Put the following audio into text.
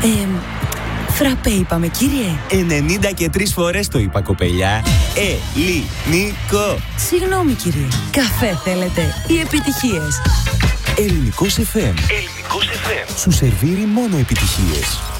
Φραπέ είπαμε, κύριε. 90 και 3 φορές το είπα, κοπελιά. Ελληνικό. Συγγνώμη, κύριε. Καφέ θέλετε ή επιτυχίες? Ελληνικός FM. Σου σερβίρει μόνο επιτυχίες.